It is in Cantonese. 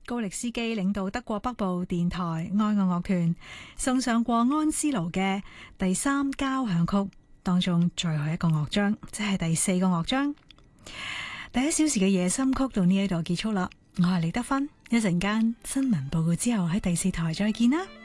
高力斯基領導德國北部電台愛樂樂團送上過安斯勞嘅第3交響曲當中最後一個樂章，即係第4個樂章。第1小時嘅夜深曲到呢一度結束啦。我係李德芬，一陣間新聞報告之後喺第4台再見啦。